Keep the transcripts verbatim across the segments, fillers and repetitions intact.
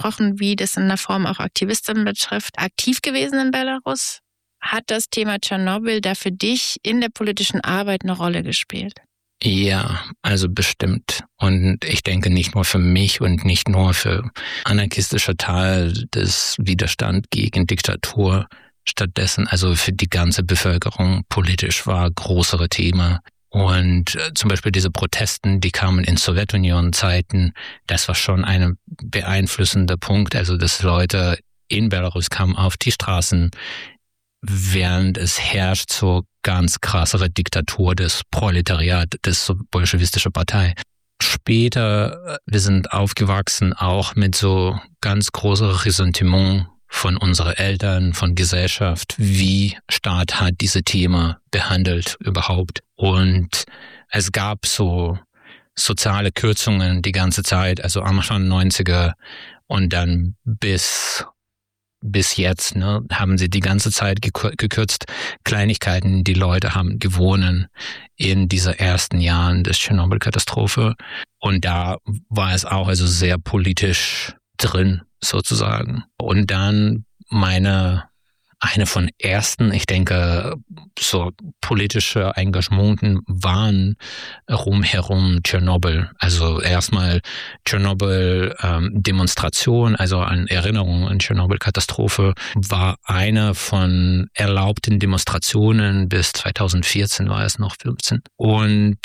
gesprochen, wie das in einer Form auch Aktivistinnen betrifft, aktiv gewesen in Belarus. Hat das Thema Tschernobyl da für dich in der politischen Arbeit eine Rolle gespielt? Ja, also bestimmt. Und ich denke nicht nur für mich und nicht nur für anarchistische Teil des Widerstands gegen Diktatur. Stattdessen, also für die ganze Bevölkerung politisch war größere Thema. Und äh, zum Beispiel diese Protesten, die kamen in Sowjetunion-Zeiten, das war schon ein beeinflussender Punkt. Also dass Leute in Belarus kamen auf die Straßen, während es herrscht so ganz krassere Diktatur des Proletariat, des so bolschewistische Partei. Später, wir sind aufgewachsen auch mit so ganz großer Ressentiment von unseren Eltern, von Gesellschaft, wie Staat hat diese Thema behandelt überhaupt. Und es gab so soziale Kürzungen die ganze Zeit, also Anfang neunziger und dann bis bis jetzt, ne, haben sie die ganze Zeit gekürzt. Kleinigkeiten, die Leute haben gewonnen in dieser ersten Jahren des Tschernobyl-Katastrophe. Und da war es auch also sehr politisch drin, sozusagen. Und dann meine, eine von ersten, ich denke, so politische Engagementen waren rumherum Tschernobyl. Also erstmal Tschernobyl-Demonstration, ähm, also an Erinnerung an Tschernobyl-Katastrophe, war eine von erlaubten Demonstrationen bis zweitausendvierzehn war es noch fünfzehn. Und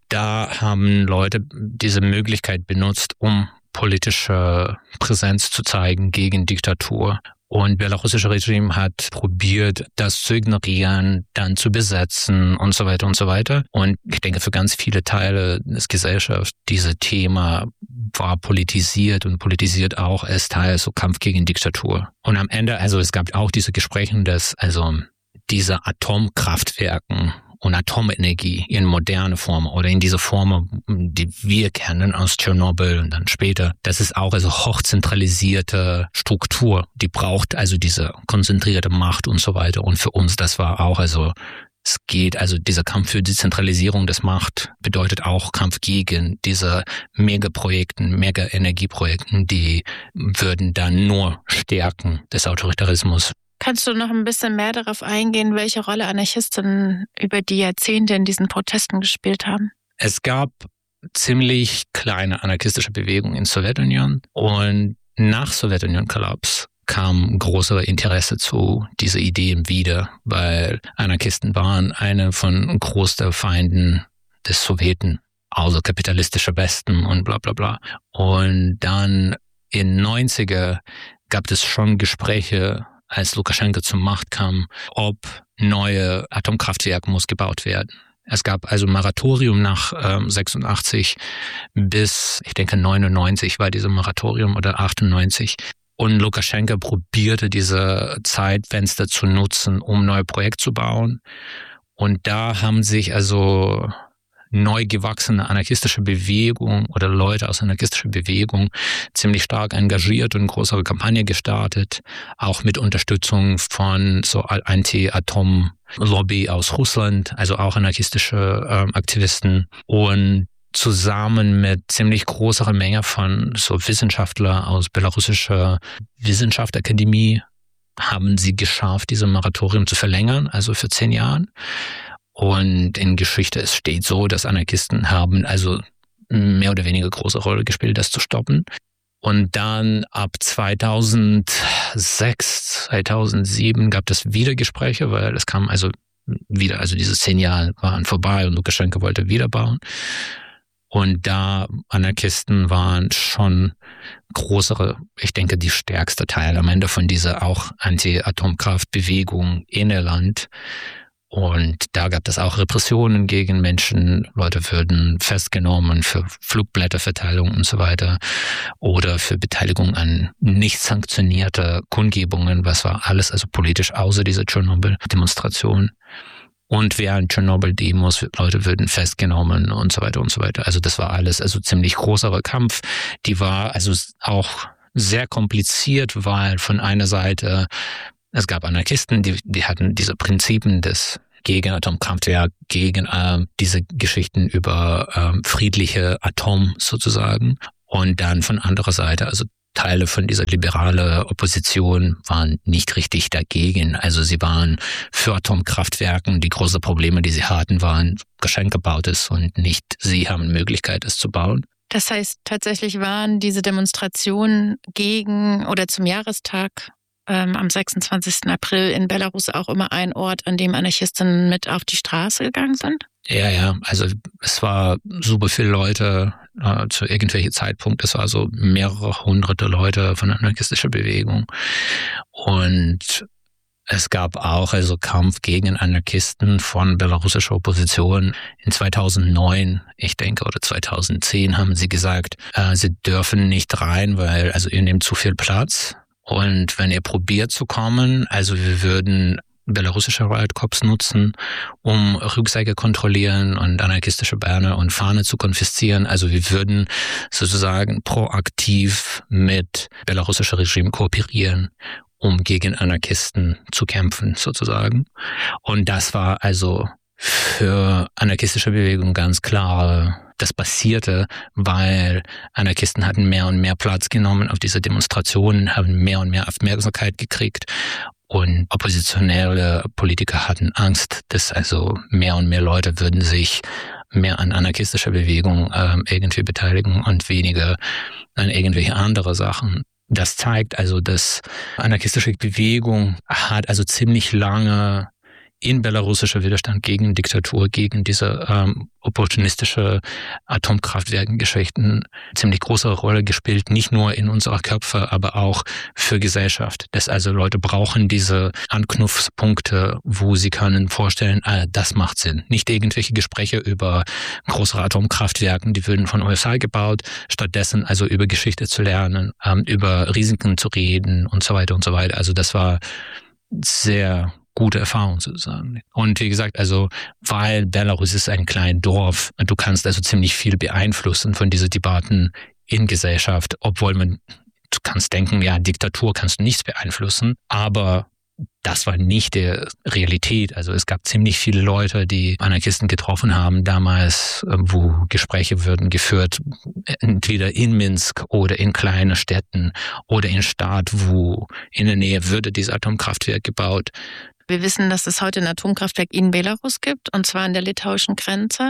da haben Leute diese Möglichkeit benutzt, um politische Präsenz zu zeigen gegen Diktatur. Und belarussische Regime hat probiert, das zu ignorieren, dann zu besetzen und so weiter und so weiter. Und ich denke, für ganz viele Teile des Gesellschaft, dieses Thema war politisiert und politisiert auch als Teil so Kampf gegen Diktatur. Und am Ende, also es gab auch diese Gespräche, dass also diese Atomkraftwerken und Atomenergie in moderne Form oder in diese Form, die wir kennen aus Tschernobyl und dann später, das ist auch also hochzentralisierte Struktur, die braucht also diese konzentrierte Macht und so weiter. Und für uns, das war auch also, es geht also dieser Kampf für die Zentralisierung des Macht bedeutet auch Kampf gegen diese Megaprojekten, Mega-Energieprojekten, die würden dann nur stärken des Autoritarismus. Kannst du noch ein bisschen mehr darauf eingehen, welche Rolle Anarchistinnen über die Jahrzehnte in diesen Protesten gespielt haben? Es gab ziemlich kleine anarchistische Bewegungen in Sowjetunion und nach Sowjetunion-Kollaps kam größere Interesse zu diese Ideen wieder, weil Anarchisten waren eine von größten Feinden des Sowjeten, also kapitalistischer Westen und bla bla bla. Und dann in neunziger gab es schon Gespräche, als Lukaschenka zur Macht kam, ob neue Atomkraftwerke muss gebaut werden. Es gab also ein Moratorium nach ähm, sechsundachtzig bis, ich denke, neunundneunzig war dieses Moratorium oder achtundneunzig. Und Lukaschenka probierte diese Zeitfenster zu nutzen, um neue Projekte zu bauen. Und da haben sich also neu gewachsene anarchistische Bewegung oder Leute aus anarchistischer Bewegung ziemlich stark engagiert und eine größere Kampagne gestartet, auch mit Unterstützung von so Anti-Atom-Lobby aus Russland, also auch anarchistische ähm, Aktivisten und zusammen mit ziemlich großer Menge von so Wissenschaftlern aus belarussischer Wissenschaftsakademie haben sie geschafft, dieses Moratorium zu verlängern, also für zehn Jahren. Und in Geschichte, es steht so, dass Anarchisten haben also mehr oder weniger große Rolle gespielt, das zu stoppen. Und dann ab zweitausendsechs, zweitausendsieben gab es wieder Gespräche, weil es kam also wieder, also diese zehn Jahre waren vorbei und Lukaschenka wollte wieder bauen. Und da Anarchisten waren schon größere, ich denke, die stärkste Teil am Ende von dieser auch Anti-Atomkraftbewegung in der Land. Und da gab es auch Repressionen gegen Menschen. Leute würden festgenommen für Flugblätterverteilung und so weiter oder für Beteiligung an nicht sanktionierte Kundgebungen, was war alles also politisch außer dieser Tschernobyl-Demonstration. Und während Tschernobyl-Demos, Leute würden festgenommen und so weiter und so weiter. Also das war alles also ziemlich großer Kampf. Die war also auch sehr kompliziert, weil von einer Seite es gab Anarchisten, die, die hatten diese Prinzipien des gegen Atomkraftwerk, gegen äh, diese Geschichten über äh, friedliche Atom sozusagen. Und dann von anderer Seite, also Teile von dieser liberalen Opposition waren nicht richtig dagegen. Also sie waren für Atomkraftwerken. Die großen Probleme, die sie hatten, waren, Lukaschenka baut es und nicht sie haben Möglichkeit, es zu bauen. Das heißt, tatsächlich waren diese Demonstrationen gegen oder zum Jahrestag ähm, am sechsundzwanzigsten April in Belarus auch immer ein Ort, an dem Anarchisten mit auf die Straße gegangen sind? Ja, ja, also es war super viele Leute äh, zu irgendwelchen Zeitpunkt. Es war so mehrere hunderte Leute von der anarchistischen Bewegung. Und es gab auch also Kampf gegen Anarchisten von belarussischer Opposition. In zweitausendneun, ich denke, oder zweitausendzehn haben sie gesagt, äh, sie dürfen nicht rein, weil also ihr nehmt zu viel Platz. Und wenn ihr probiert zu kommen, also wir würden belarussische Riot Corps nutzen, um Rucksäcke kontrollieren und anarchistische Banner und Fahne zu konfiszieren. Also wir würden sozusagen proaktiv mit belarussischem Regime kooperieren, um gegen Anarchisten zu kämpfen sozusagen. Und das war also für anarchistische Bewegung ganz klar, das passierte, weil Anarchisten hatten mehr und mehr Platz genommen auf diese Demonstrationen, haben mehr und mehr Aufmerksamkeit gekriegt. Und oppositionelle Politiker hatten Angst, dass also mehr und mehr Leute würden sich mehr an anarchistischer Bewegung äh, irgendwie beteiligen und weniger an irgendwelche andere Sachen. Das zeigt also, dass anarchistische Bewegung hat also ziemlich lange in belarussischer Widerstand gegen Diktatur, gegen diese ähm, opportunistische Atomkraftwerkengeschichten ziemlich große Rolle gespielt, nicht nur in unserer Köpfe, aber auch für Gesellschaft. Dass also Leute brauchen diese Anknüpfpunkte, wo sie können vorstellen, ah, das macht Sinn. Nicht irgendwelche Gespräche über größere Atomkraftwerken, die würden von U S A gebaut, stattdessen also über Geschichte zu lernen, ähm, über Risiken zu reden und so weiter und so weiter. Also das war sehr gute Erfahrung sozusagen. Und wie gesagt, also weil Belarus ist ein kleines Dorf, du kannst also ziemlich viel beeinflussen von diesen Debatten in Gesellschaft, obwohl man, du kannst denken, ja, Diktatur kannst du nichts beeinflussen, aber das war nicht die Realität. Also es gab ziemlich viele Leute, die Anarchisten getroffen haben damals, wo Gespräche würden geführt, entweder in Minsk oder in kleinen Städten oder in Stadt, wo in der Nähe würde dieses Atomkraftwerk gebaut. Wir wissen, dass es heute ein Atomkraftwerk in Belarus gibt, und zwar an der litauischen Grenze.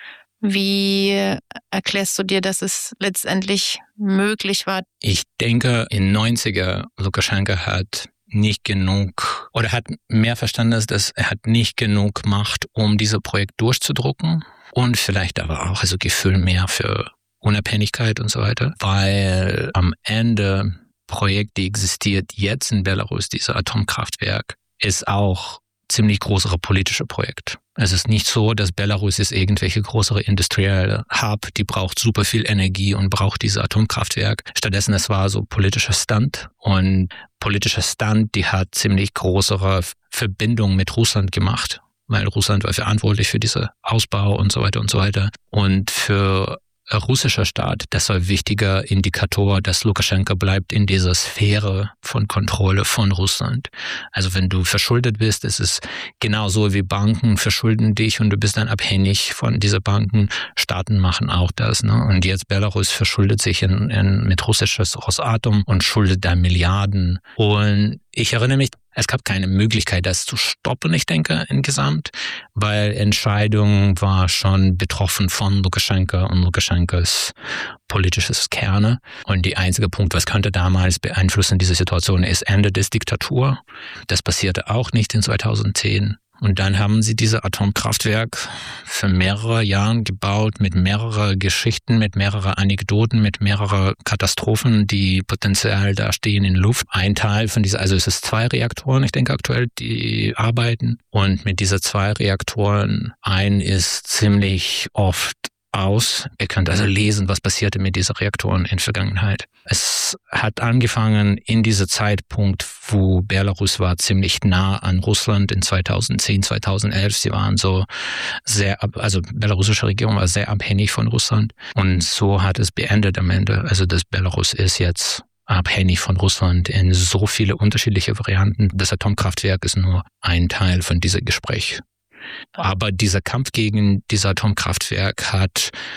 Wie erklärst du dir, dass es letztendlich möglich war? Ich denke, in neunziger Lukaschenka hat nicht genug oder hat mehr verstanden, dass er hat nicht genug Macht, um dieses Projekt durchzudrucken, und vielleicht aber auch also Gefühl mehr für Unabhängigkeit und so weiter, weil am Ende Projekt, die existiert jetzt in Belarus, dieses Atomkraftwerk, ist auch ziemlich größere politische Projekt. Es ist nicht so, dass Belarus ist irgendwelche größere industrielle Hub, die braucht super viel Energie und braucht dieses Atomkraftwerk. Stattdessen, es war so politischer Stand, und politischer Stand, die hat ziemlich größere Verbindung mit Russland gemacht, weil Russland war verantwortlich für diesen Ausbau und so weiter und so weiter. Und für russischer Staat, das war ein wichtiger Indikator, dass Lukaschenka bleibt in dieser Sphäre von Kontrolle von Russland. Also wenn du verschuldet bist, ist es genauso wie Banken verschulden dich und du bist dann abhängig von diesen Banken. Staaten machen auch das, ne? Und jetzt Belarus verschuldet sich in, in, mit russisches Rosatom und schuldet da Milliarden. Und ich erinnere mich, es gab keine Möglichkeit, das zu stoppen, ich denke, insgesamt, weil Entscheidung war schon betroffen von Lukaschenka und Lukaschenkas politisches Kerne. Und die einzige Punkt, was könnte damals beeinflussen diese Situation, ist Ende des Diktatur. Das passierte auch nicht in zweitausendzehn. Und dann haben sie dieses Atomkraftwerk für mehrere Jahre gebaut, mit mehreren Geschichten, mit mehreren Anekdoten, mit mehreren Katastrophen, die potenziell da stehen in Luft. Ein Teil von dieser, also es ist zwei Reaktoren, ich denke aktuell, die arbeiten. Und mit diesen zwei Reaktoren, ein ist ziemlich oft aus. Ihr könnt also lesen, was passierte mit diesen Reaktoren in der Vergangenheit. Es hat angefangen in diesem Zeitpunkt, wo Belarus war ziemlich nah an Russland in zweitausendzehn, zweitausendelf. Sie waren so sehr, also belarussische Regierung war sehr abhängig von Russland. Und so hat es beendet am Ende. Also das Belarus ist jetzt abhängig von Russland in so viele unterschiedliche Varianten. Das Atomkraftwerk ist nur ein Teil von diesem Gespräch. Aber dieser Kampf gegen dieses Atomkraftwerk hat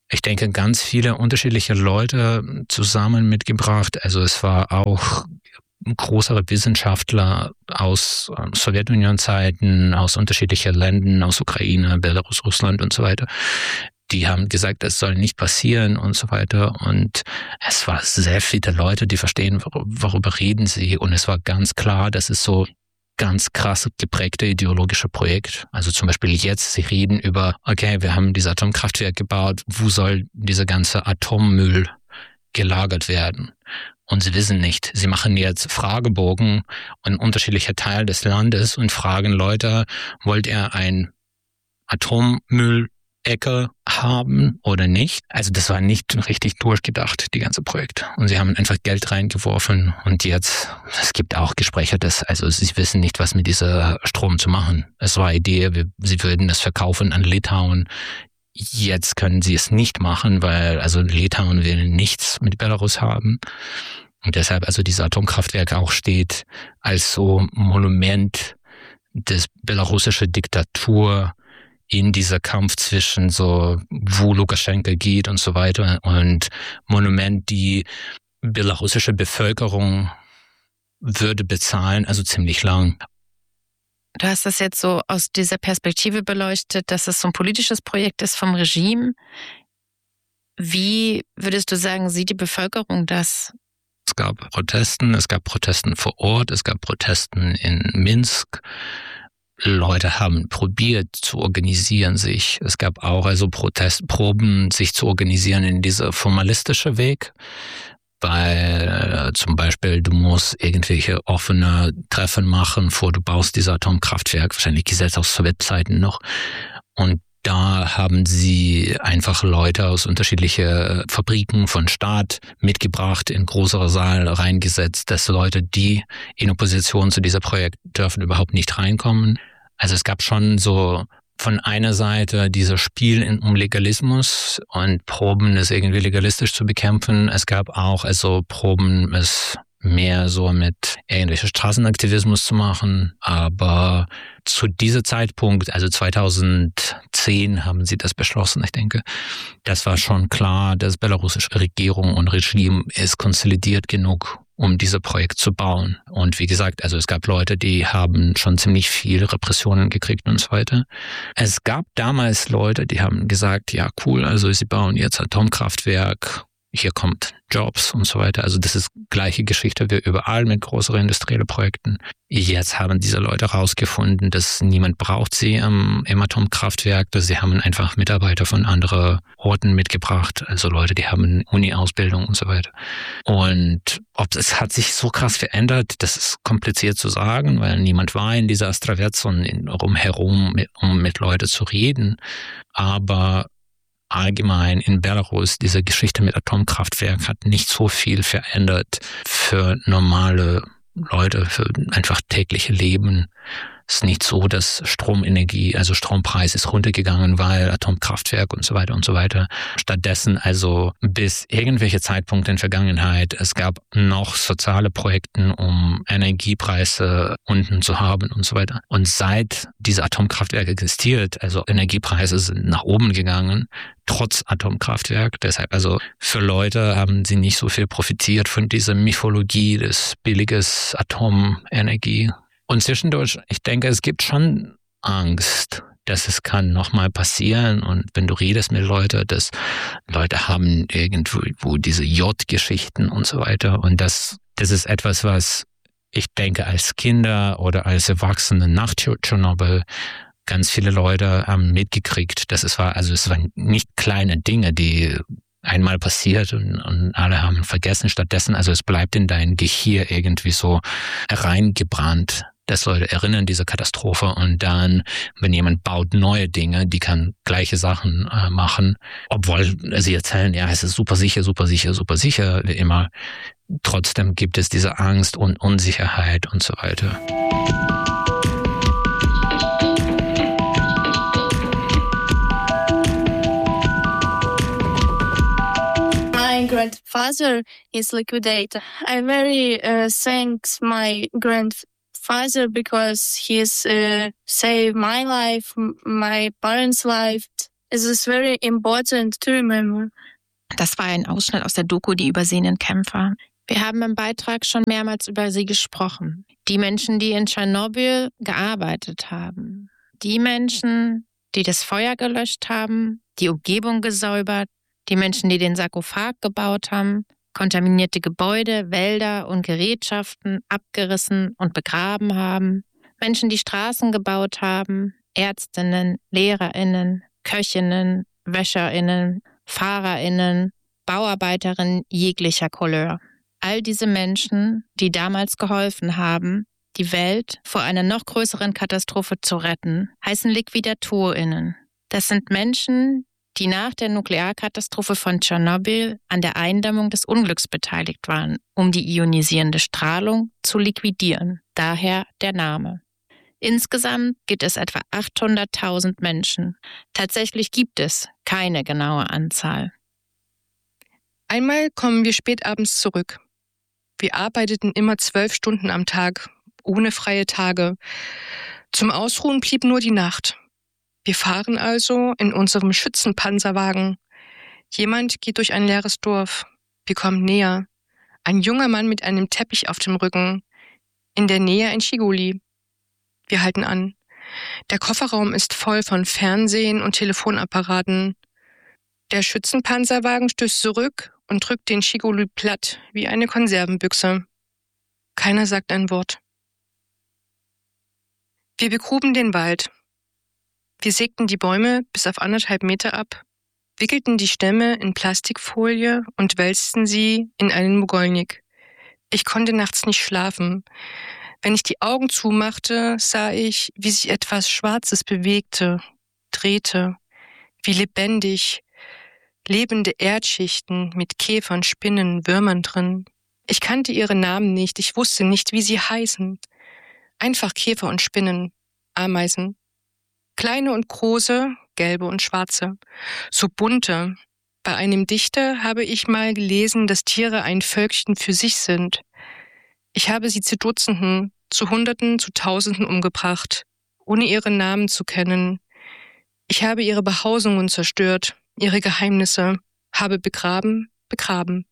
ich denke, ganz viele unterschiedliche Leute zusammen mitgebracht. Also es war auch größere Wissenschaftler aus Sowjetunion-Zeiten, aus unterschiedlichen Ländern, aus Ukraine, Belarus, Russland und so weiter. Die haben gesagt, es soll nicht passieren und so weiter. Und es war sehr viele Leute, die verstehen, worüber reden sie. Und es war ganz klar, dass es so ganz krass geprägte ideologische Projekt. Also zum Beispiel jetzt, sie reden über, okay, wir haben dieses Atomkraftwerk gebaut, wo soll dieser ganze Atommüll gelagert werden? Und sie wissen nicht. Sie machen jetzt Fragebogen in unterschiedliche Teile des Landes und fragen Leute, wollt ihr ein Atommüll Ecke haben oder nicht. Also das war nicht richtig durchgedacht, die ganze Projekt. Und sie haben einfach Geld reingeworfen und jetzt, es gibt auch Gespräche, dass, also sie wissen nicht, was mit dieser Strom zu machen. Es war Idee, wir, sie würden das verkaufen an Litauen. Jetzt können sie es nicht machen, weil also Litauen will nichts mit Belarus haben. Und deshalb also dieses Atomkraftwerk auch steht als so Monument des belarussischen Diktatur in dieser Kampf zwischen so, wo Lukaschenka geht und so weiter und Monument, die belarussische Bevölkerung würde bezahlen, also ziemlich lang. Du hast das jetzt so aus dieser Perspektive beleuchtet, dass es so ein politisches Projekt ist vom Regime. Wie würdest du sagen, sieht die Bevölkerung das? Es gab Protesten, es gab Protesten vor Ort, es gab Protesten in Minsk. Leute haben probiert zu organisieren sich. Es gab auch also Protestproben, sich zu organisieren in dieser formalistische Weg, weil äh, zum Beispiel du musst irgendwelche offene Treffen machen, bevor du baust dieses Atomkraftwerk, wahrscheinlich gesetzt aus Sowjetzeiten noch. Und da haben sie einfach Leute aus unterschiedlichen Fabriken von Staat mitgebracht, in größere Saal reingesetzt, dass Leute, die in Opposition zu diesem Projekt dürfen überhaupt nicht reinkommen. Also es gab schon so von einer Seite dieses Spiel um Legalismus und Proben, es irgendwie legalistisch zu bekämpfen. Es gab auch also Proben, es mehr so mit irgendwelchen Straßenaktivismus zu machen. Aber zu diesem Zeitpunkt, also zweitausendzehn haben sie das beschlossen, ich denke. Das war schon klar, dass belarussische Regierung und Regime ist konsolidiert genug, um dieses Projekt zu bauen. Und wie gesagt, also es gab Leute, die haben schon ziemlich viel Repressionen gekriegt und so weiter. Es gab damals Leute, die haben gesagt, ja cool, also sie bauen jetzt Atomkraftwerk, hier kommt Jobs und so weiter. Also das ist gleiche Geschichte wie überall mit größeren industriellen Projekten. Jetzt haben diese Leute herausgefunden, dass niemand braucht sie im, im Atomkraftwerk, dass sie haben einfach Mitarbeiter von anderen Orten mitgebracht, also Leute, die haben Uni-Ausbildung und so weiter. Und ob es hat sich so krass verändert, das ist kompliziert zu sagen, weil niemand war in dieser Astravets-Zone rumherum, um mit Leuten zu reden. Aber allgemein in Belarus, diese Geschichte mit Atomkraftwerk hat nicht so viel verändert für normale Leute, für einfach tägliche Leben. Es ist nicht so, dass Stromenergie, also Strompreis ist runtergegangen, weil Atomkraftwerk und so weiter und so weiter. Stattdessen also bis irgendwelche Zeitpunkte in der Vergangenheit, es gab noch soziale Projekte, um Energiepreise unten zu haben und so weiter. Und seit diese Atomkraftwerke existiert, also Energiepreise sind nach oben gegangen, trotz Atomkraftwerk. Deshalb also für Leute haben sie nicht so viel profitiert von dieser Mythologie des billiges Atomenergie. Und zwischendurch, ich denke, es gibt schon Angst, dass es kann nochmal passieren. Und wenn du redest mit Leuten, dass Leute haben irgendwo diese J-Geschichten und so weiter. Und das, das ist etwas, was ich denke, als Kinder oder als Erwachsene nach Tschernobyl ganz viele Leute haben mitgekriegt, dass es war, also es waren nicht kleine Dinge, die einmal passiert und, und alle haben vergessen. Stattdessen, also es bleibt in dein Gehirn irgendwie so reingebrannt, dass Leute erinnern diese Katastrophe und dann, wenn jemand baut neue Dinge, die kann gleiche Sachen äh, machen, obwohl sie erzählen, ja, es ist super sicher, super sicher, super sicher, wie immer. Trotzdem gibt es diese Angst und Unsicherheit und so weiter. My grandfather is liquidated. I very uh, thanks my grandfather because he's uh, saved my life, my parents' life. It is very important to remember. Das war ein Ausschnitt aus der Doku Die übersehenen Kämpfer. Wir haben im Beitrag schon mehrmals über sie gesprochen. Die Menschen, die in Tschernobyl gearbeitet haben. Die Menschen, die das Feuer gelöscht haben, die Umgebung gesäubert, die Menschen, die den Sarkophag gebaut haben, kontaminierte Gebäude, Wälder und Gerätschaften abgerissen und begraben haben, Menschen, die Straßen gebaut haben, Ärztinnen, LehrerInnen, Köchinnen, WäscherInnen, FahrerInnen, Bauarbeiterinnen jeglicher Couleur. All diese Menschen, die damals geholfen haben, die Welt vor einer noch größeren Katastrophe zu retten, heißen LiquidatorInnen. Das sind Menschen, die nach der Nuklearkatastrophe von Tschernobyl an der Eindämmung des Unglücks beteiligt waren, um die ionisierende Strahlung zu liquidieren. Daher der Name. Insgesamt gibt es etwa achthunderttausend Menschen. Tatsächlich gibt es keine genaue Anzahl. Einmal kommen wir spätabends zurück. Wir arbeiteten immer zwölf Stunden am Tag, ohne freie Tage. Zum Ausruhen blieb nur die Nacht. Wir fahren also in unserem Schützenpanzerwagen. Jemand geht durch ein leeres Dorf. Wir kommen näher. Ein junger Mann mit einem Teppich auf dem Rücken. In der Nähe ein Schiguli. Wir halten an. Der Kofferraum ist voll von Fernsehen und Telefonapparaten. Der Schützenpanzerwagen stößt zurück und drückt den Schiguli platt wie eine Konservenbüchse. Keiner sagt ein Wort. Wir begruben den Wald. Wir sägten die Bäume bis auf anderthalb Meter ab, wickelten die Stämme in Plastikfolie und wälzten sie in einen Mogolnik. Ich konnte nachts nicht schlafen. Wenn ich die Augen zumachte, sah ich, wie sich etwas Schwarzes bewegte, drehte, wie lebendig, lebende Erdschichten mit Käfern, Spinnen, Würmern drin. Ich kannte ihre Namen nicht, ich wusste nicht, wie sie heißen. Einfach Käfer und Spinnen, Ameisen. Kleine und große, gelbe und schwarze. So bunte. Bei einem Dichter habe ich mal gelesen, dass Tiere ein Völkchen für sich sind. Ich habe sie zu Dutzenden, zu Hunderten, zu Tausenden umgebracht, ohne ihre Namen zu kennen. Ich habe ihre Behausungen zerstört, ihre Geheimnisse, habe begraben, begraben.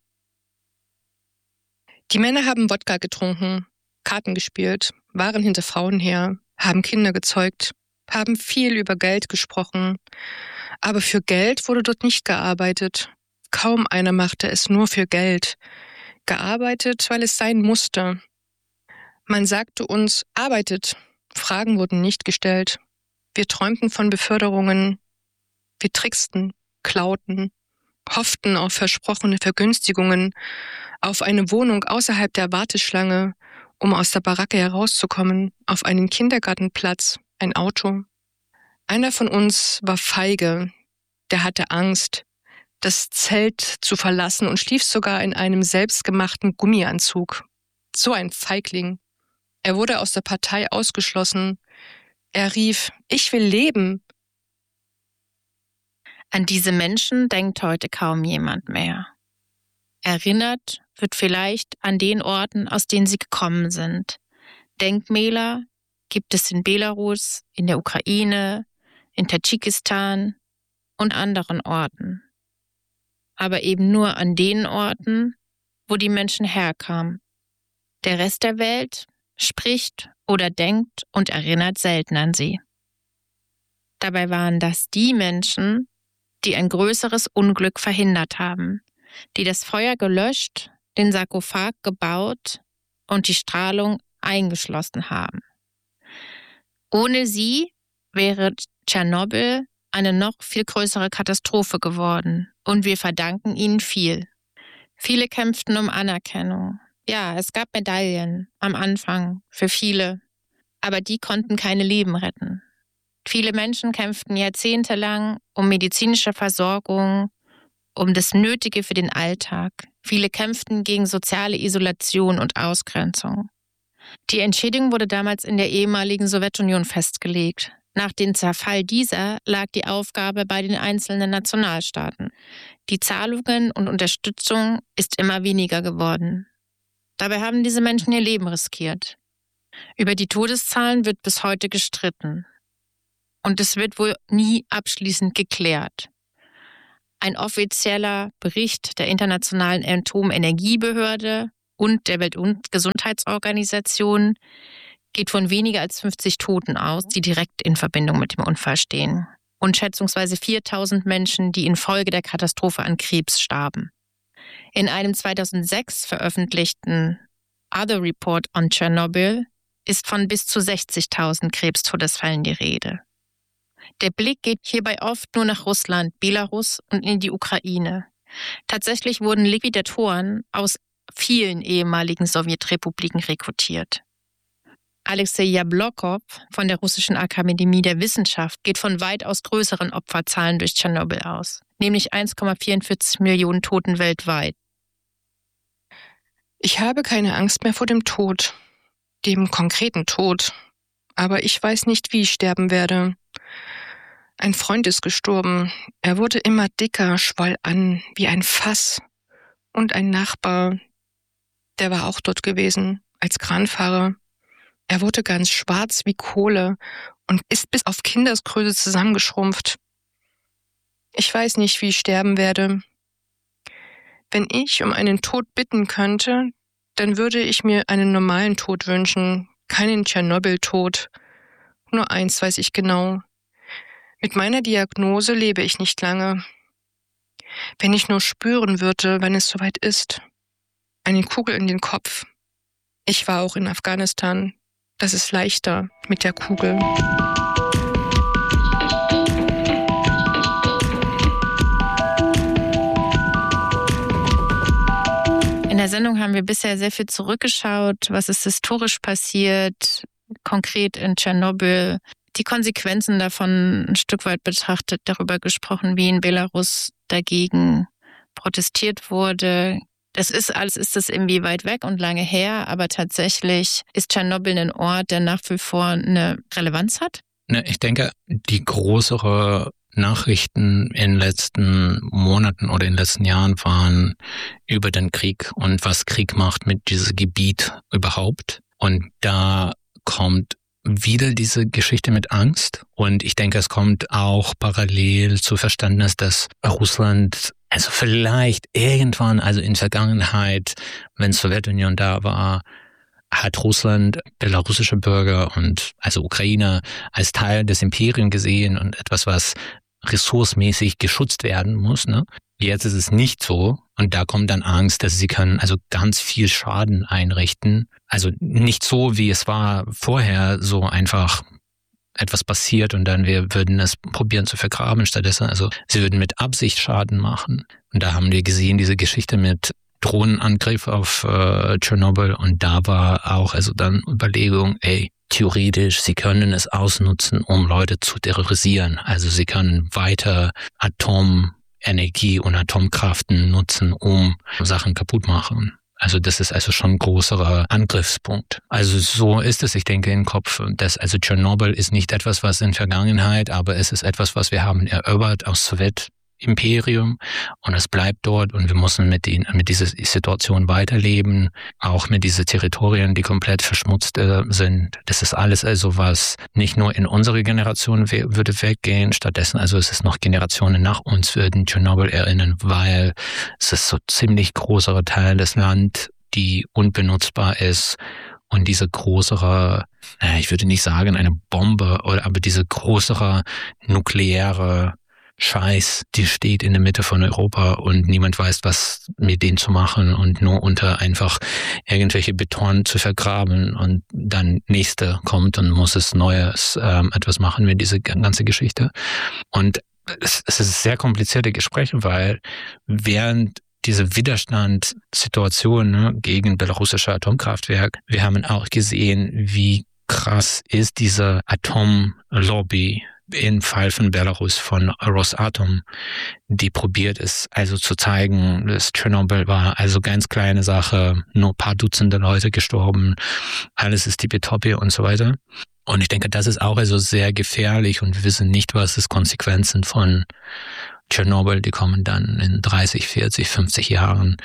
Die Männer haben Wodka getrunken, Karten gespielt, waren hinter Frauen her, haben Kinder gezeugt, haben viel über Geld gesprochen. Aber für Geld wurde dort nicht gearbeitet. Kaum einer machte es nur für Geld. Gearbeitet, weil es sein musste. Man sagte uns, arbeitet. Fragen wurden nicht gestellt. Wir träumten von Beförderungen. Wir tricksten, klauten, hofften auf versprochene Vergünstigungen, auf eine Wohnung außerhalb der Warteschlange, um aus der Baracke herauszukommen, auf einen Kindergartenplatz, ein Auto. Einer von uns war feige, der hatte Angst, das Zelt zu verlassen und schlief sogar in einem selbstgemachten Gummianzug. So ein Feigling. Er wurde aus der Partei ausgeschlossen. Er rief, ich will leben. An diese Menschen denkt heute kaum jemand mehr. Erinnert wird vielleicht an den Orten, aus denen sie gekommen sind. Denkmäler gibt es in Belarus, in der Ukraine, in Tadschikistan und anderen Orten. Aber eben nur an den Orten, wo die Menschen herkamen. Der Rest der Welt spricht oder denkt und erinnert selten an sie. Dabei waren das die Menschen, die ein größeres Unglück verhindert haben, die das Feuer gelöscht, den Sarkophag gebaut und die Strahlung eingeschlossen haben. Ohne sie wäre Tschernobyl eine noch viel größere Katastrophe geworden und wir verdanken ihnen viel. Viele kämpften um Anerkennung. Ja, es gab Medaillen am Anfang für viele, aber die konnten keine Leben retten. Viele Menschen kämpften jahrzehntelang um medizinische Versorgung, um das Nötige für den Alltag. Viele kämpften gegen soziale Isolation und Ausgrenzung. Die Entschädigung wurde damals in der ehemaligen Sowjetunion festgelegt. Nach dem Zerfall dieser lag die Aufgabe bei den einzelnen Nationalstaaten. Die Zahlungen und Unterstützung ist immer weniger geworden. Dabei haben diese Menschen ihr Leben riskiert. Über die Todeszahlen wird bis heute gestritten. Und es wird wohl nie abschließend geklärt. Ein offizieller Bericht der Internationalen Atomenergiebehörde und der Weltgesundheitsorganisation geht von weniger als fünfzig Toten aus, die direkt in Verbindung mit dem Unfall stehen. Und schätzungsweise viertausend Menschen, die infolge der Katastrophe an Krebs starben. In einem zweitausendsechs veröffentlichten Other Report on Chernobyl ist von bis zu sechzigtausend Krebstodesfällen die Rede. Der Blick geht hierbei oft nur nach Russland, Belarus und in die Ukraine. Tatsächlich wurden Liquidatoren aus vielen ehemaligen Sowjetrepubliken rekrutiert. Alexei Jablokow von der Russischen Akademie der Wissenschaft geht von weitaus größeren Opferzahlen durch Tschernobyl aus, nämlich eins Komma vierundvierzig Millionen Toten weltweit. Ich habe keine Angst mehr vor dem Tod, dem konkreten Tod. Aber ich weiß nicht, wie ich sterben werde. Ein Freund ist gestorben. Er wurde immer dicker, schwoll an, wie ein Fass. Und ein Nachbar, der war auch dort gewesen, als Kranfahrer. Er wurde ganz schwarz wie Kohle und ist bis auf Kindesgröße zusammengeschrumpft. Ich weiß nicht, wie ich sterben werde. Wenn ich um einen Tod bitten könnte, dann würde ich mir einen normalen Tod wünschen, keinen Tschernobyl-Tod. Nur eins weiß ich genau. Mit meiner Diagnose lebe ich nicht lange. Wenn ich nur spüren würde, wenn es soweit ist. Eine Kugel in den Kopf. Ich war auch in Afghanistan. Das ist leichter mit der Kugel. In der Sendung haben wir bisher sehr viel zurückgeschaut, was ist historisch passiert, konkret in Tschernobyl, die Konsequenzen davon ein Stück weit betrachtet, darüber gesprochen, wie in Belarus dagegen protestiert wurde. Das ist alles, ist das irgendwie weit weg und lange her, aber tatsächlich ist Tschernobyl ein Ort, der nach wie vor eine Relevanz hat. Ich denke, die größere Nachrichten in den letzten Monaten oder in den letzten Jahren waren über den Krieg und was Krieg macht mit diesem Gebiet überhaupt. Und da kommt wieder diese Geschichte mit Angst. Und ich denke, es kommt auch parallel zu Verständnis, dass Russland, also vielleicht irgendwann, also in der Vergangenheit, wenn die Sowjetunion da war, hat Russland belarussische Bürger und also Ukrainer als Teil des Imperiums gesehen und etwas, was ressourcenmäßig geschützt werden muss. Ne? Jetzt ist es nicht so und da kommt dann Angst, dass sie können also ganz viel Schaden einrichten. Also nicht so, wie es war vorher, so einfach etwas passiert und dann wir würden es probieren zu vergraben. Stattdessen, also sie würden mit Absicht Schaden machen. Und da haben wir gesehen, diese Geschichte mit Drohnenangriff auf äh, Tschernobyl und da war auch also dann Überlegung, ey, theoretisch, sie können es ausnutzen, um Leute zu terrorisieren. Also sie können weiter Atomenergie und Atomkraften nutzen, um Sachen kaputt machen. Also das ist also schon ein größerer Angriffspunkt. Also so ist es, ich denke, im Kopf, dass also Tschernobyl ist nicht etwas, was in Vergangenheit, aber es ist etwas, was wir haben erobert aus Sowjetimperium und es bleibt dort und wir müssen mit, den, mit dieser Situation weiterleben, auch mit diesen Territorien, die komplett verschmutzt äh, sind. Das ist alles also, was nicht nur in unsere Generation we- würde weggehen, stattdessen also es ist noch Generationen nach uns würden Tschernobyl erinnern, weil es ist so ziemlich großer Teil des Landes, die unbenutzbar ist und diese größere, ich würde nicht sagen eine Bombe, oder aber diese größere nukleare Scheiß, die steht in der Mitte von Europa und niemand weiß, was mit denen zu machen und nur unter einfach irgendwelche Beton zu vergraben und dann nächste kommt und muss es Neues ähm, etwas machen mit dieser ganzen Geschichte. Und es, es ist sehr komplizierte Gespräche, weil während diese Widerstandssituation ne, gegen belarussische Atomkraftwerk, wir haben auch gesehen, wie krass ist diese Atomlobby im Fall von Belarus von Rosatom, die probiert es also zu zeigen, dass Tschernobyl war also ganz kleine Sache, nur ein paar Dutzende Leute gestorben, alles ist tippitoppi und so weiter. Und ich denke, das ist auch also sehr gefährlich und wir wissen nicht, was es Konsequenzen von Tschernobyl, die kommen dann in dreißig, vierzig, fünfzig Jahren,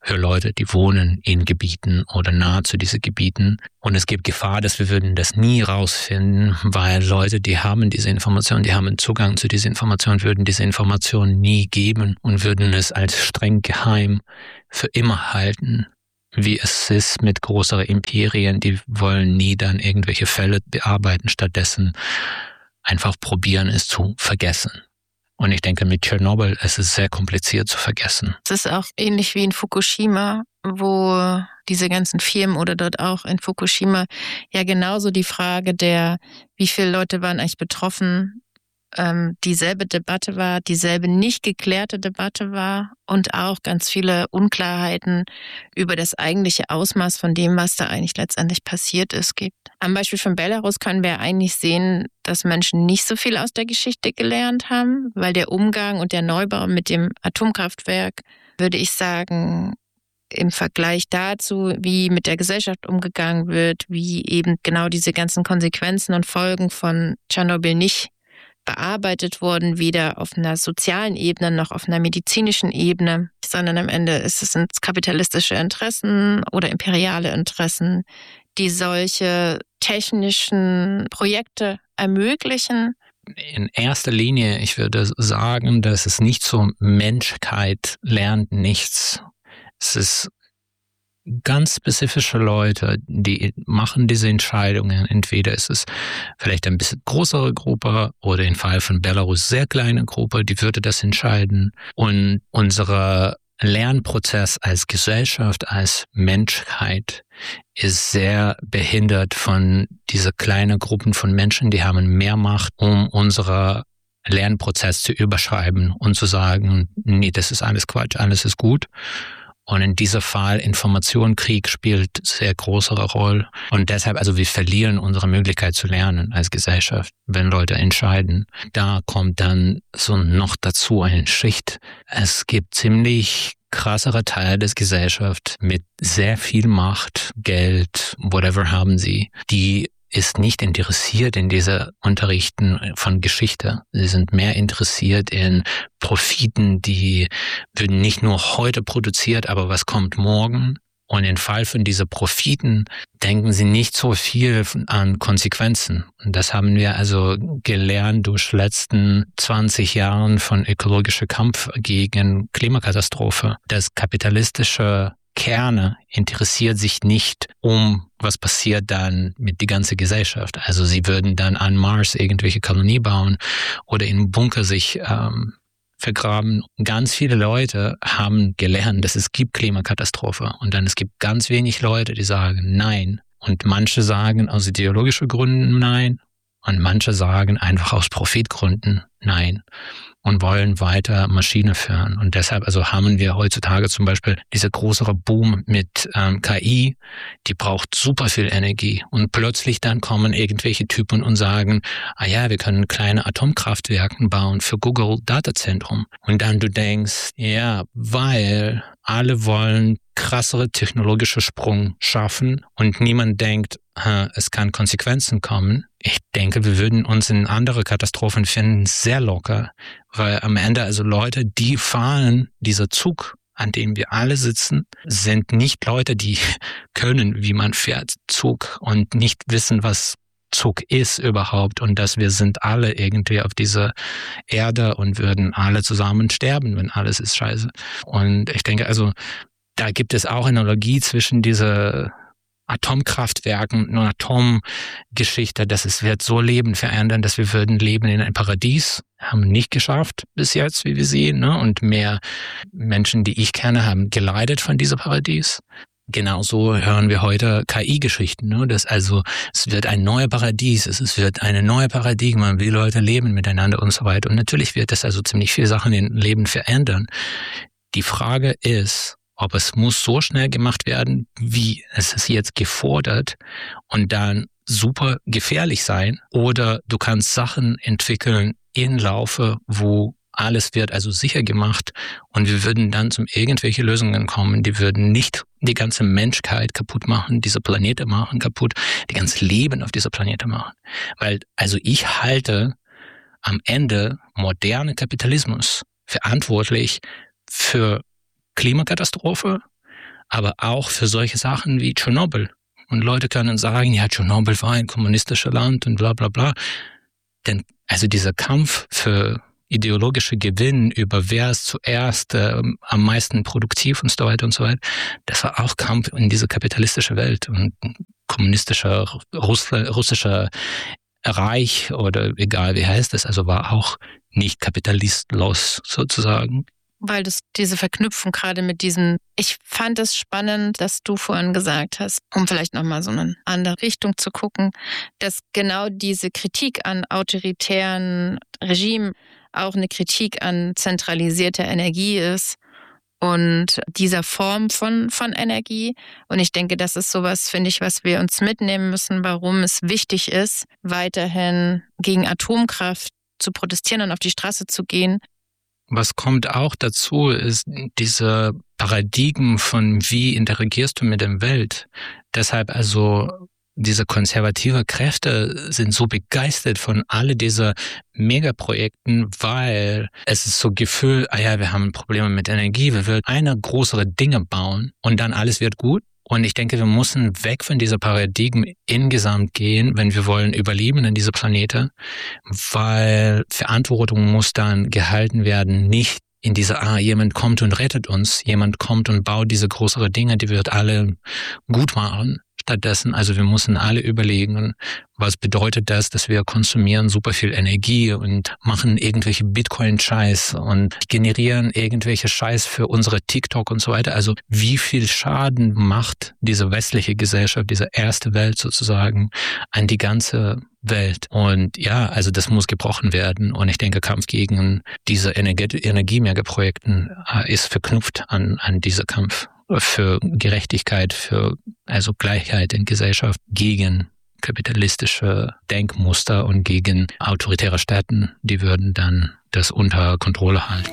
für Leute, die wohnen in Gebieten oder nahe zu diesen Gebieten. Und es gibt Gefahr, dass wir würden das nie rausfinden, weil Leute, die haben diese Information, die haben Zugang zu dieser Information, würden diese Information nie geben und würden es als streng geheim für immer halten. Wie es ist mit größeren Imperien, die wollen nie dann irgendwelche Fälle bearbeiten, stattdessen einfach probieren, es zu vergessen. Und ich denke, mit Tschernobyl ist es sehr kompliziert zu vergessen. Es ist auch ähnlich wie in Fukushima, wo diese ganzen Firmen oder dort auch in Fukushima ja genauso die Frage der, wie viele Leute waren eigentlich betroffen, ähm, dieselbe Debatte war, dieselbe nicht geklärte Debatte war und auch ganz viele Unklarheiten über das eigentliche Ausmaß von dem, was da eigentlich letztendlich passiert ist, gibt. Am Beispiel von Belarus können wir eigentlich sehen, dass Menschen nicht so viel aus der Geschichte gelernt haben, weil der Umgang und der Neubau mit dem Atomkraftwerk, würde ich sagen, im Vergleich dazu, wie mit der Gesellschaft umgegangen wird, wie eben genau diese ganzen Konsequenzen und Folgen von Tschernobyl nicht bearbeitet wurden, weder auf einer sozialen Ebene noch auf einer medizinischen Ebene, sondern am Ende ist es sind kapitalistische Interessen oder imperiale Interessen, die solche technischen Projekte ermöglichen. In erster Linie, ich würde sagen, dass es nicht so, Menschheit lernt nichts. Es ist ganz spezifische Leute, die machen diese Entscheidungen. Entweder ist es vielleicht ein bisschen größere Gruppe oder im Fall von Belarus sehr kleine Gruppe, die würde das entscheiden. Und unser Lernprozess als Gesellschaft, als Menschheit ist sehr behindert von dieser kleinen Gruppen von Menschen, die haben mehr Macht, um unseren Lernprozess zu überschreiben und zu sagen, nee, das ist alles Quatsch, alles ist gut. Und in diesem Fall Informationskrieg spielt sehr größere Rolle. Und deshalb, also wir verlieren unsere Möglichkeit zu lernen als Gesellschaft, wenn Leute entscheiden. Da kommt dann so noch dazu eine Schicht. Es gibt ziemlich krassere Teile des Gesellschaft mit sehr viel Macht, Geld, whatever haben sie, die ist nicht interessiert in diese Unterrichten von Geschichte. Sie sind mehr interessiert in Profiten, die würden nicht nur heute produziert, aber was kommt morgen. Und im Fall von diesen Profiten denken sie nicht so viel an Konsequenzen. Und das haben wir also gelernt durch die letzten zwanzig Jahren von ökologischer Kampf gegen Klimakatastrophe. Das kapitalistische Kerne interessiert sich nicht um, was passiert dann mit der ganzen Gesellschaft. Also sie würden dann an Mars irgendwelche Kolonie bauen oder in Bunker sich ähm, vergraben. Ganz viele Leute haben gelernt, dass es gibt Klimakatastrophe und dann es gibt ganz wenig Leute, die sagen nein. Und manche sagen aus ideologischen Gründen nein und manche sagen einfach aus Profitgründen nein und wollen weiter Maschine führen. Und deshalb also haben wir heutzutage zum Beispiel dieser größere Boom mit ähm, K I, die braucht super viel Energie. Und plötzlich dann kommen irgendwelche Typen und sagen, ah ja, wir können kleine Atomkraftwerke bauen für Google Datazentrum. Und dann du denkst, ja, weil alle wollen krassere technologische Sprung schaffen und niemand denkt, es kann Konsequenzen kommen. Ich denke, wir würden uns in andere Katastrophen finden sehr locker, weil am Ende also Leute, die fahren, dieser Zug, an dem wir alle sitzen, sind nicht Leute, die können, wie man fährt, Zug und nicht wissen, was Zug ist überhaupt und dass wir sind alle irgendwie auf dieser Erde und würden alle zusammen sterben, wenn alles ist scheiße. Und ich denke also, da gibt es auch eine Analogie zwischen dieser Atomkraftwerken und Atomgeschichte, dass es wird so Leben verändern, dass wir würden leben in ein Paradies, haben nicht geschafft bis jetzt, wie wir sehen, ne? Und mehr Menschen, die ich kenne, haben geleidet von diesem Paradies. Genauso hören wir heute K I-Geschichten, ne? Dass also es wird ein neuer Paradies, es wird eine neue Paradigma, wie Leute leben miteinander und so weiter. Und natürlich wird das also ziemlich viele Sachen im Leben verändern. Die Frage ist, ob es muss so schnell gemacht werden, wie es ist jetzt gefordert und dann super gefährlich sein, oder du kannst Sachen entwickeln in Laufe, wo alles wird also sicher gemacht und wir würden dann zum irgendwelche Lösungen kommen, die würden nicht die ganze Menschheit kaputt machen, diese Planete machen kaputt, die ganze Leben auf dieser Planete machen. Weil also ich halte am Ende moderne Kapitalismus verantwortlich für Klimakatastrophe, aber auch für solche Sachen wie Tschernobyl. Und Leute können sagen, ja, Tschernobyl war ein kommunistisches Land und bla bla bla. Denn also dieser Kampf für ideologische Gewinn über wer ist zuerst äh, am meisten produktiv und so weiter und so weiter, das war auch Kampf in diese kapitalistische Welt und kommunistischer Russ russischer Reich oder egal wie heißt es, also war auch nicht kapitalistlos sozusagen. Weil das diese Verknüpfung gerade mit diesen, ich fand es spannend, dass du vorhin gesagt hast, um vielleicht nochmal so eine andere Richtung zu gucken, dass genau diese Kritik an autoritären Regimen auch eine Kritik an zentralisierter Energie ist und dieser Form von, von Energie. Und ich denke, das ist sowas, finde ich, was wir uns mitnehmen müssen, warum es wichtig ist, weiterhin gegen Atomkraft zu protestieren und auf die Straße zu gehen. Was kommt auch dazu, ist diese Paradigmen von wie interagierst du mit der Welt. Deshalb also diese konservative Kräfte sind so begeistert von alle diese Megaprojekten, weil es ist so Gefühl, ah ja, wir haben Probleme mit Energie, wir wollen eine größere Dinge bauen und dann alles wird gut. Und ich denke, wir müssen weg von dieser Paradigmen insgesamt gehen, wenn wir wollen überleben in dieser Planete, weil Verantwortung muss dann gehalten werden, nicht in dieser, ah, jemand kommt und rettet uns, jemand kommt und baut diese größere Dinge, die wird alle gut machen. Stattdessen, also wir müssen alle überlegen, was bedeutet das, dass wir konsumieren super viel Energie und machen irgendwelche Bitcoin-Scheiß und generieren irgendwelche Scheiß für unsere TikTok und so weiter. Also wie viel Schaden macht diese westliche Gesellschaft, diese erste Welt sozusagen an die ganze Welt? Und ja, also das muss gebrochen werden. Und ich denke, Kampf gegen diese Energiemegaprojekten ist verknüpft an, an diese Kampf für Gerechtigkeit, für also Gleichheit in Gesellschaft gegen kapitalistische Denkmuster und gegen autoritäre Staaten, die würden dann das unter Kontrolle halten.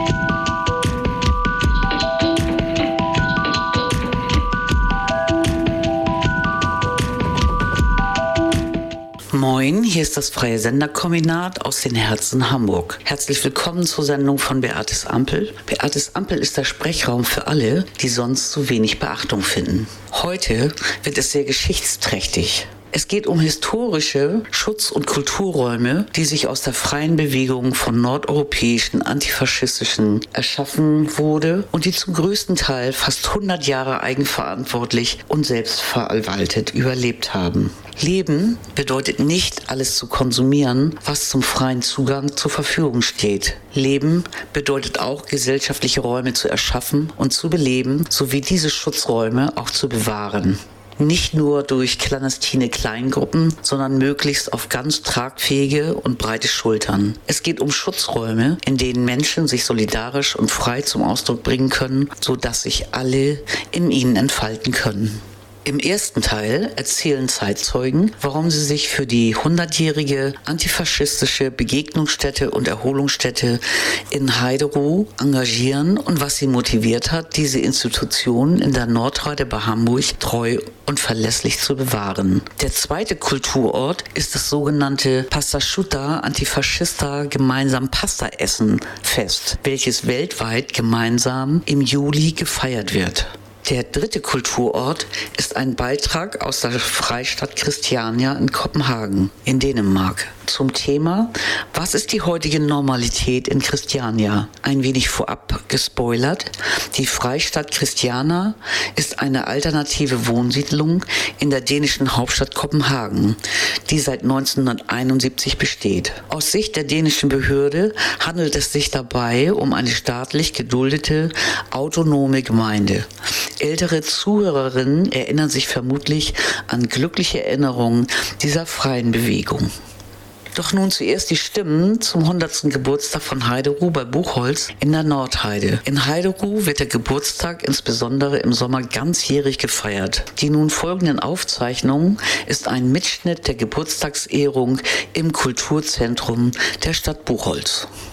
Moin, hier ist das Freie Senderkombinat aus den Herzen Hamburg. Herzlich willkommen zur Sendung von Beates Ampel. Beates Ampel ist der Sprechraum für alle, die sonst zu wenig Beachtung finden. Heute wird es sehr geschichtsträchtig. Es geht um historische Schutz- und Kulturräume, die sich aus der freien Bewegung von nordeuropäischen Antifaschistischen erschaffen wurde und die zum größten Teil fast hundert Jahre eigenverantwortlich und selbstverwaltet überlebt haben. Leben bedeutet nicht, alles zu konsumieren, was zum freien Zugang zur Verfügung steht. Leben bedeutet auch, gesellschaftliche Räume zu erschaffen und zu beleben, sowie diese Schutzräume auch zu bewahren. Nicht nur durch clandestine Kleingruppen, sondern möglichst auf ganz tragfähige und breite Schultern. Es geht um Schutzräume, in denen Menschen sich solidarisch und frei zum Ausdruck bringen können, sodass sich alle in ihnen entfalten können. Im ersten Teil erzählen Zeitzeugen, warum sie sich für die hundertjährige antifaschistische Begegnungsstätte und Erholungsstätte in Heideruh engagieren und was sie motiviert hat, diese Institution in der Nordheide bei Hamburg treu und verlässlich zu bewahren. Der zweite Kulturort ist das sogenannte Pastasciutta Antifascista gemeinsam Pasta essen Fest, welches weltweit gemeinsam im Juli gefeiert wird. Der dritte Kulturort ist ein Beitrag aus der Freistadt Christiania in Kopenhagen in Dänemark zum Thema Was ist die heutige Normalität in Christiania? Ein wenig vorab gespoilert. Die Freistadt Christiania ist eine alternative Wohnsiedlung in der dänischen Hauptstadt Kopenhagen, die seit neunzehnhunderteinundsiebzig besteht. Aus Sicht der dänischen Behörde handelt es sich dabei um eine staatlich geduldete, autonome Gemeinde. Ältere Zuhörerinnen erinnern sich vermutlich an glückliche Erinnerungen dieser freien Bewegung. Doch nun zuerst die Stimmen zum hundertsten Geburtstag von Heideruh bei Buchholz in der Nordheide. In Heideruh wird der Geburtstag insbesondere im Sommer ganzjährig gefeiert. Die nun folgenden Aufzeichnungen ist ein Mitschnitt der Geburtstagsehrung im Kulturzentrum der Stadt Buchholz.